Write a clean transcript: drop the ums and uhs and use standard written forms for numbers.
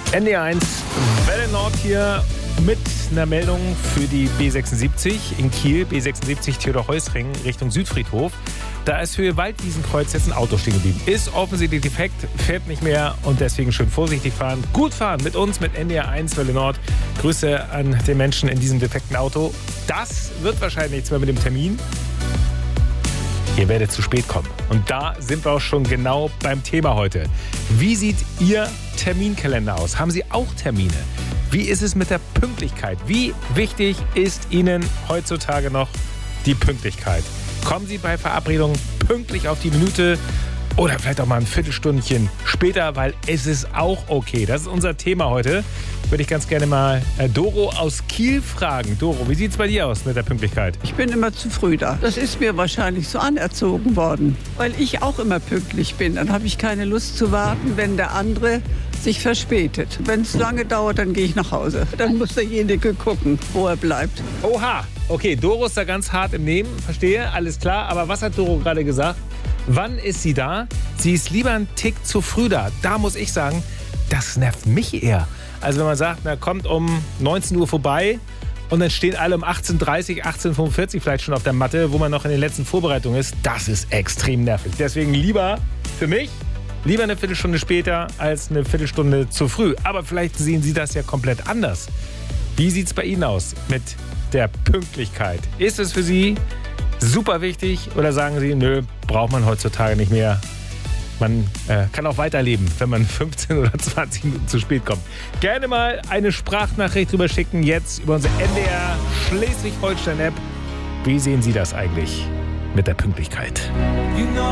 NDR1 Welle Nord hier mit einer Meldung für die B76 in Kiel, B76 Theodor-Heuss-Ring Richtung Südfriedhof. Da ist Höhe Waldwiesenkreuz jetzt ein Auto stehen geblieben. Ist offensichtlich defekt, fährt nicht mehr und deswegen schön vorsichtig fahren. Gut fahren mit uns, mit NDR1 Welle Nord. Grüße an den Menschen in diesem defekten Auto. Das wird wahrscheinlich nichts mehr mit dem Termin. Ihr werdet zu spät kommen. Und da sind wir auch schon genau beim Thema heute. Wie sieht Ihr Terminkalender aus? Haben Sie auch Termine? Wie ist es mit der Pünktlichkeit? Wie wichtig ist Ihnen heutzutage noch die Pünktlichkeit? Kommen Sie bei Verabredungen pünktlich auf die Minute oder vielleicht auch mal ein Viertelstündchen später, weil es ist auch okay. Das ist unser Thema heute. Würde ich ganz gerne mal Doro aus Kiel fragen. Doro, wie sieht es bei dir aus mit der Pünktlichkeit? Ich bin immer zu früh da. Das ist mir wahrscheinlich so anerzogen worden, weil ich auch immer pünktlich bin. Dann habe ich keine Lust zu warten, wenn der andere sich verspätet. Wenn es lange dauert, dann gehe ich nach Hause. Dann muss derjenige gucken, wo er bleibt. Oha, okay, Doro ist da ganz hart im Nehmen, verstehe, alles klar. Aber was hat Doro gerade gesagt? Wann ist sie da? Sie ist lieber einen Tick zu früh da. Da muss ich sagen, das nervt mich eher. Also wenn man sagt, na, kommt um 19 Uhr vorbei und dann stehen alle um 18:30, 18:45 vielleicht schon auf der Matte, wo man noch in den letzten Vorbereitungen ist, das ist extrem nervig. Deswegen lieber für mich, lieber eine Viertelstunde später als eine Viertelstunde zu früh. Aber vielleicht sehen Sie das ja komplett anders. Wie sieht es bei Ihnen aus mit der Pünktlichkeit? Ist es für Sie super wichtig oder sagen Sie, nö, braucht man heutzutage nicht mehr? Man kann auch weiterleben, wenn man 15 oder 20 Minuten zu spät kommt. Gerne mal eine Sprachnachricht drüber schicken, jetzt über unsere NDR Schleswig-Holstein-App. Wie sehen Sie das eigentlich mit der Pünktlichkeit?